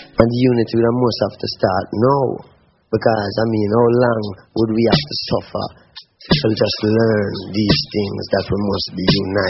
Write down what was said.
And the unity we must have to start now. Because, I mean, how long would we have to suffer? We shall just learn these things that we must be united.